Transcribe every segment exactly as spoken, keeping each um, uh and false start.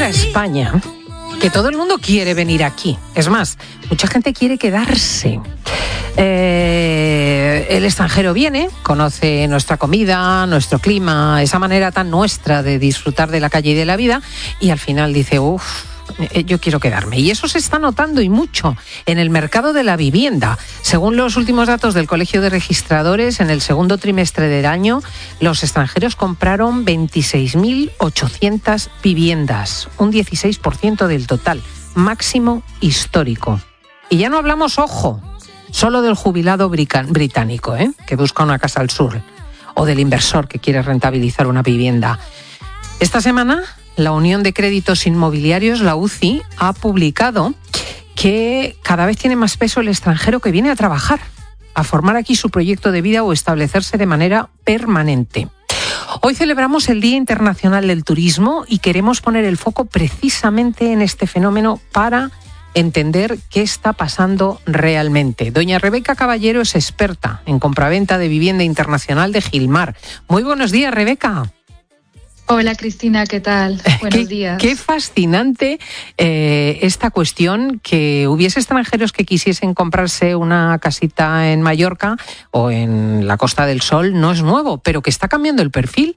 a España, que todo el mundo quiere venir aquí. Es más, mucha gente quiere quedarse. Eh, el extranjero viene, conoce nuestra comida, nuestro clima, esa manera tan nuestra de disfrutar de la calle y de la vida, y al final dice, uff, yo quiero quedarme. Y eso se está notando y mucho en el mercado de la vivienda. Según los últimos datos del Colegio de Registradores, en el segundo trimestre del año, los extranjeros compraron veintiséis mil ochocientas viviendas, un dieciséis por ciento del total, máximo histórico. Y ya no hablamos, ojo, solo del jubilado británico, ¿eh? que busca una casa al sur, o del inversor que quiere rentabilizar una vivienda. Esta semana, la Unión de Créditos Inmobiliarios, la U C I, ha publicado que cada vez tiene más peso el extranjero que viene a trabajar, a formar aquí su proyecto de vida o establecerse de manera permanente. Hoy celebramos el Día Internacional del Turismo y queremos poner el foco precisamente en este fenómeno para entender qué está pasando realmente. Doña Rebeca Caballero es experta en compraventa de vivienda internacional de Gilmar. Muy buenos días, Rebeca. Hola Cristina, ¿qué tal? Buenos qué, días. Qué fascinante eh, esta cuestión, que hubiese extranjeros que quisiesen comprarse una casita en Mallorca o en la Costa del Sol, no es nuevo, pero que está cambiando el perfil.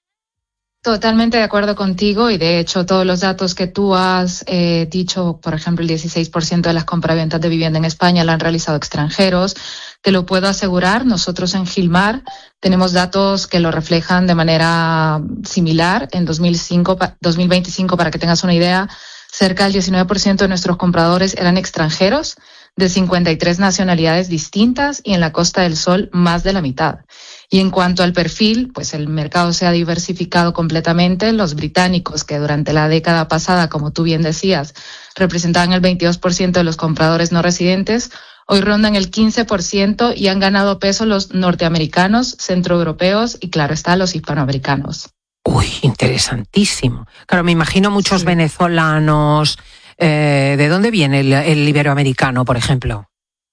Totalmente de acuerdo contigo, y de hecho todos los datos que tú has eh, dicho, por ejemplo el dieciséis por ciento de las compraventas de vivienda en España la han realizado extranjeros. Te lo puedo asegurar, nosotros en Gilmar tenemos datos que lo reflejan de manera similar. En dos mil veinticinco, para que tengas una idea, cerca del diecinueve por ciento de nuestros compradores eran extranjeros de cincuenta y tres nacionalidades distintas, y en la Costa del Sol más de la mitad. Y en cuanto al perfil, pues el mercado se ha diversificado completamente. Los británicos, que durante la década pasada, como tú bien decías, representaban el veintidós por ciento de los compradores no residentes, hoy rondan el quince por ciento y han ganado peso los norteamericanos, centroeuropeos y, claro está, los hispanoamericanos. Uy, interesantísimo. Claro, me imagino muchos sí. venezolanos. Eh, ¿De dónde viene el, el iberoamericano, por ejemplo?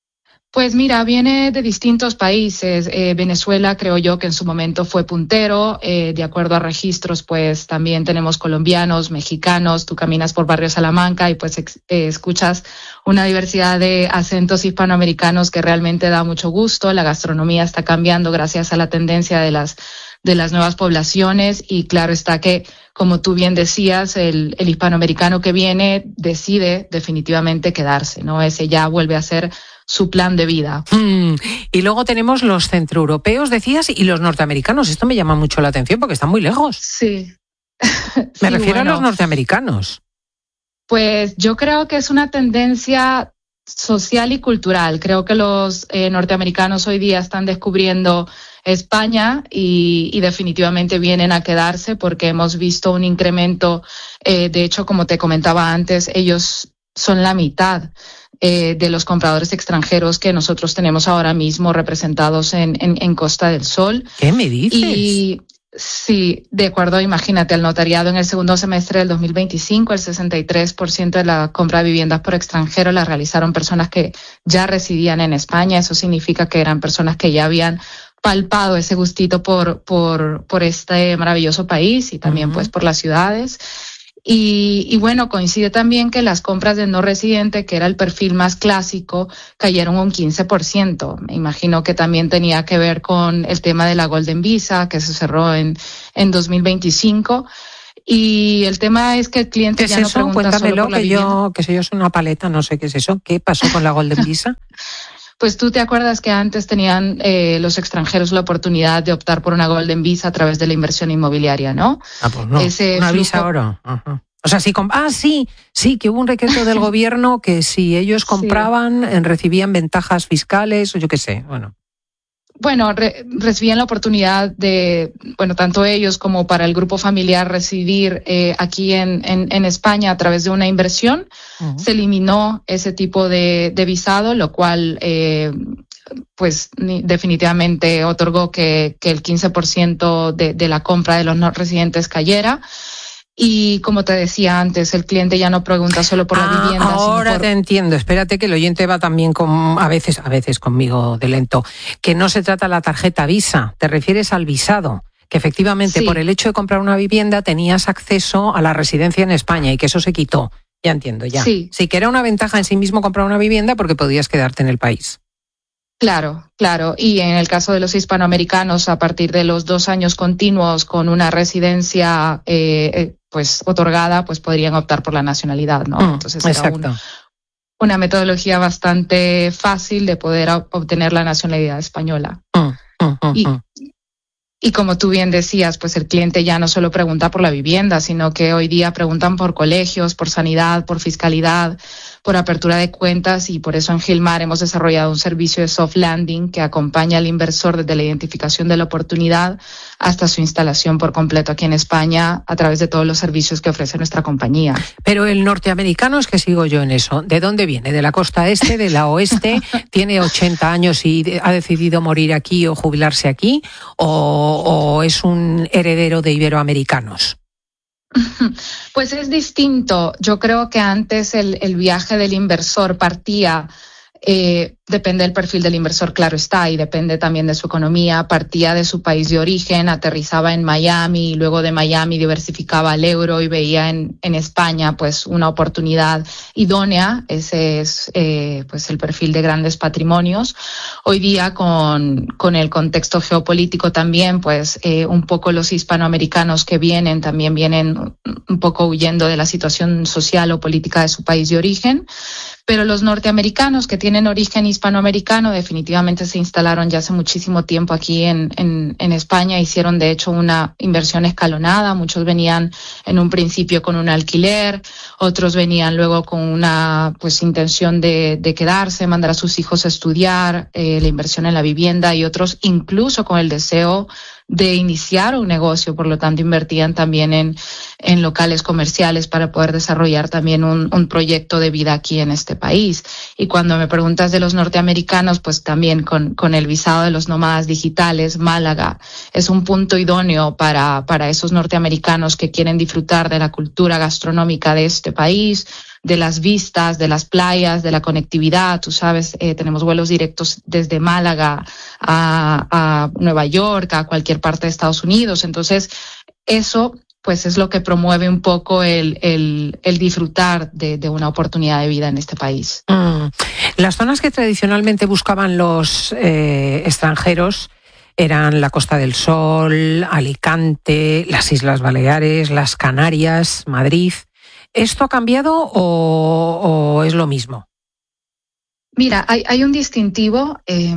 Pues mira, viene de distintos países. Eh, Venezuela, creo yo que en su momento fue puntero. Eh, de acuerdo a registros, pues también tenemos colombianos, mexicanos. Tú caminas por Barrio Salamanca y pues ex, eh, escuchas una diversidad de acentos hispanoamericanos que realmente da mucho gusto. La gastronomía está cambiando gracias a la tendencia de las de las nuevas poblaciones, y claro está que, como tú bien decías, el, el hispanoamericano que viene decide definitivamente quedarse, ¿no? Ese ya vuelve a ser su plan de vida. Mm, y luego tenemos los centroeuropeos, decías, y los norteamericanos. Esto me llama mucho la atención porque están muy lejos. Sí. Me sí, refiero bueno, a los norteamericanos. Pues yo creo que es una tendencia social y cultural. Creo que los eh, norteamericanos hoy día están descubriendo España y, y definitivamente vienen a quedarse, porque hemos visto un incremento. Eh, de hecho, como te comentaba antes, ellos son la mitad eh, de los compradores extranjeros que nosotros tenemos ahora mismo representados en, en, en Costa del Sol. ¿Qué me dices? Y sí, de acuerdo, imagínate, el notariado en el segundo semestre del dos mil veinticinco, el sesenta y tres por ciento de la compra de viviendas por extranjero la realizaron personas que ya residían en España. Eso significa que eran personas que ya habían palpado ese gustito por, por, por este maravilloso país, y también uh-huh. pues por las ciudades. Y, y bueno, coincide también que las compras de no residente, que era el perfil más clásico, cayeron un quince por ciento. Me imagino que también tenía que ver con el tema de la Golden Visa, que se cerró en, en dos mil veinticinco. Y el tema es que el cliente ¿Qué ya es no eso? pregunta Cuéntamelo, solo por la que vivienda. yo, que si yo soy una paleta, no sé qué es eso. ¿Qué pasó con la Golden Visa? Pues tú te acuerdas que antes tenían eh, los extranjeros la oportunidad de optar por una Golden Visa a través de la inversión inmobiliaria, ¿no? Ah, pues no, Ese una flujo... visa oro. Ajá. O sea, sí, comp- ah, sí, sí, que hubo un decreto del gobierno que si ellos compraban, sí. recibían ventajas fiscales, o yo qué sé, bueno. Bueno, re- recibían la oportunidad de, bueno, tanto ellos como para el grupo familiar residir eh, aquí en, en, en España a través de una inversión. Uh-huh. Se eliminó ese tipo de, de visado, lo cual, eh, pues, ni, definitivamente otorgó que, que el quince por ciento de, de la compra de los no residentes cayera. Y como te decía antes, el cliente ya no pregunta solo por ah, la vivienda. Ahora sino por... te entiendo. Espérate, que el oyente va también con, a veces, a veces conmigo de lento. Que no se trata de la tarjeta Visa, te refieres al visado. que efectivamente Sí. por el hecho de comprar una vivienda tenías acceso a la residencia en España y que eso se quitó. Ya entiendo, ya. Sí. Sí, que era una ventaja en sí mismo comprar una vivienda porque podías quedarte en el país. Claro, claro. Y en el caso de los hispanoamericanos, a partir de los dos años continuos con una residencia eh, pues otorgada, pues podrían optar por la nacionalidad, ¿no? Mm, Entonces era exacto. un, una metodología bastante fácil de poder obtener la nacionalidad española. Mm, mm, mm, Y, mm. y como tú bien decías, pues el cliente ya no solo pregunta por la vivienda, sino que hoy día preguntan por colegios, por sanidad, por fiscalidad, por apertura de cuentas, y por eso en Gilmar hemos desarrollado un servicio de soft landing que acompaña al inversor desde la identificación de la oportunidad hasta su instalación por completo aquí en España a través de todos los servicios que ofrece nuestra compañía. Pero el norteamericano, es que sigo yo en eso. ¿De dónde viene? ¿De la costa este, de la oeste? ¿Tiene ochenta años y ha decidido morir aquí o jubilarse aquí? ¿O, o es un heredero de iberoamericanos? Pues es distinto. Yo creo que antes el, el viaje del inversor partía, eh, depende del perfil del inversor, claro está, y depende también de su economía, partía de su país de origen, aterrizaba en Miami y luego de Miami diversificaba al euro y veía en, en España pues una oportunidad idónea. Ese es eh, pues el perfil de grandes patrimonios. Hoy día con, con el contexto geopolítico también, pues eh, un poco los hispanoamericanos que vienen también vienen un poco huyendo de la situación social o política de su país de origen. Pero los norteamericanos que tienen origen hispanoamericano definitivamente se instalaron ya hace muchísimo tiempo aquí en, en, en España. Hicieron de hecho una inversión escalonada. Muchos venían en un principio con un alquiler, otros venían luego con una pues intención de, de quedarse, mandar a sus hijos a estudiar, eh, la inversión en la vivienda, y otros incluso con el deseo de iniciar un negocio, por lo tanto invertían también en, en locales comerciales para poder desarrollar también un, un proyecto de vida aquí en este país. Y cuando me preguntas de los norteamericanos, pues también con, con el visado de los nómadas digitales, Málaga es un punto idóneo para, para esos norteamericanos que quieren disfrutar de la cultura gastronómica de este país, de las vistas, de las playas, de la conectividad. Tú sabes, eh, tenemos vuelos directos desde Málaga a, a Nueva York, a cualquier parte de Estados Unidos. Entonces, eso pues es lo que promueve un poco el, el, el disfrutar de, de una oportunidad de vida en este país. Mm. Las zonas que tradicionalmente buscaban los eh, extranjeros eran la Costa del Sol, Alicante, las Islas Baleares, las Canarias, Madrid. ¿Esto ha cambiado o, o es lo mismo? Mira, hay, hay un distintivo. Eh,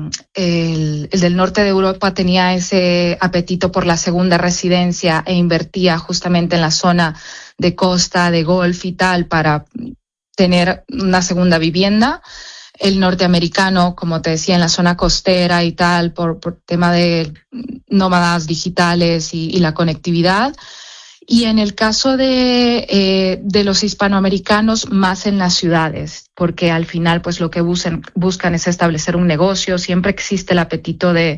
el, el del norte de Europa tenía ese apetito por la segunda residencia e invertía justamente en la zona de costa, de golf y tal, para tener una segunda vivienda. El norteamericano, como te decía, en la zona costera y tal, por, por tema de nómadas digitales y, y la conectividad. Y en el caso de, eh, de los hispanoamericanos, más en las ciudades, porque al final pues lo que buscan, buscan es establecer un negocio. Siempre existe el apetito de,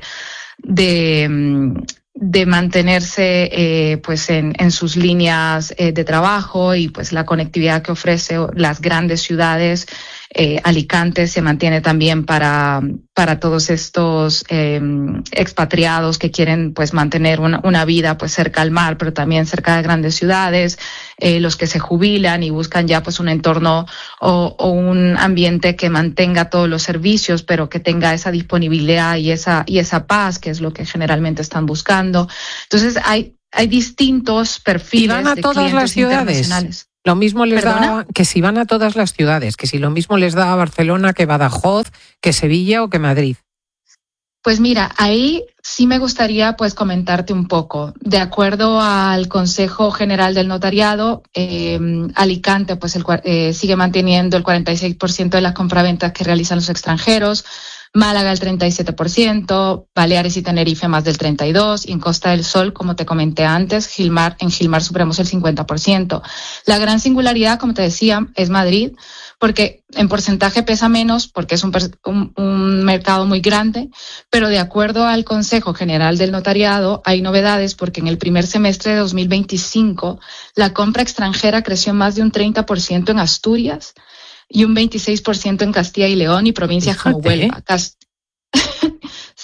de, de mantenerse eh, pues en, en sus líneas eh, de trabajo, y pues la conectividad que ofrece las grandes ciudades. Eh, Alicante se mantiene también para, para todos estos eh, expatriados que quieren pues mantener una, una vida pues cerca al mar, pero también cerca de grandes ciudades, eh, los que se jubilan y buscan ya pues un entorno o, o un ambiente que mantenga todos los servicios, pero que tenga esa disponibilidad y esa, y esa paz, que es lo que generalmente están buscando. Entonces hay, hay distintos perfiles. ¿Y van a de todas las ciudades? Lo mismo les ¿Perdona? da que si van a todas las ciudades, que si lo mismo les da a Barcelona que Badajoz, que Sevilla o que Madrid. Pues mira, ahí sí me gustaría pues comentarte un poco. De acuerdo al Consejo General del Notariado, eh, Alicante pues el, eh, sigue manteniendo el cuarenta y seis por ciento de las compraventas que realizan los extranjeros, Málaga el treinta y siete por ciento, Baleares y Tenerife más del treinta y dos por ciento, y en Costa del Sol, como te comenté antes, Gilmar, en Gilmar superamos el cincuenta por ciento. La gran singularidad, como te decía, es Madrid, porque en porcentaje pesa menos, porque es un, un, un mercado muy grande, pero de acuerdo al Consejo General del Notariado hay novedades, porque en el primer semestre de dos mil veinticinco la compra extranjera creció más de un treinta por ciento en Asturias y un veintiséis por ciento en Castilla y León y provincias Fíjate. como Huelva. Cast-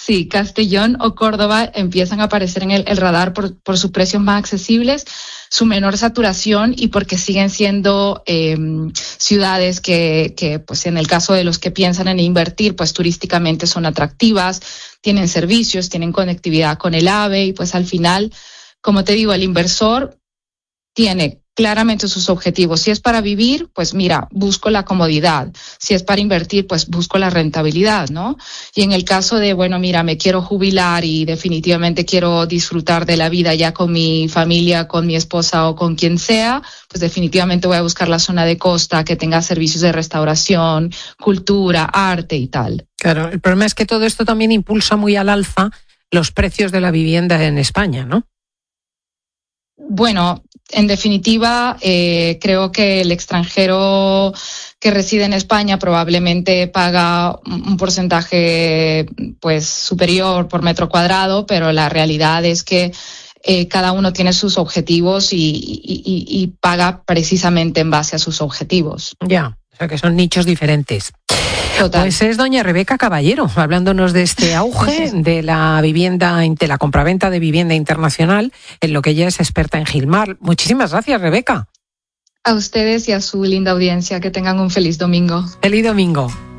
Sí, Castellón o Córdoba empiezan a aparecer en el, el radar por, por sus precios más accesibles, su menor saturación y porque siguen siendo eh, ciudades que, que, pues en el caso de los que piensan en invertir, pues turísticamente son atractivas, tienen servicios, tienen conectividad con el AVE y pues al final, como te digo, el inversor tiene claramente sus objetivos. Si es para vivir, pues mira, busco la comodidad. Si es para invertir, pues busco la rentabilidad, ¿no? Y en el caso de, bueno, mira, me quiero jubilar y definitivamente quiero disfrutar de la vida ya con mi familia, con mi esposa o con quien sea, pues definitivamente voy a buscar la zona de costa que tenga servicios de restauración, cultura, arte y tal. Claro, el problema es que todo esto también impulsa muy al alza los precios de la vivienda en España, ¿no? Bueno, en definitiva, eh, creo que el extranjero que reside en España probablemente paga un porcentaje pues superior por metro cuadrado, pero la realidad es que eh, cada uno tiene sus objetivos y, y, y, y paga precisamente en base a sus objetivos. Ya, o sea que son nichos diferentes. Total. Pues es doña Rebeca Caballero, hablándonos de este auge de la vivienda, de la compraventa de vivienda internacional, en lo que ella es experta en Gilmar. Muchísimas gracias, Rebeca. A ustedes y a su linda audiencia, que tengan un feliz domingo. Feliz domingo.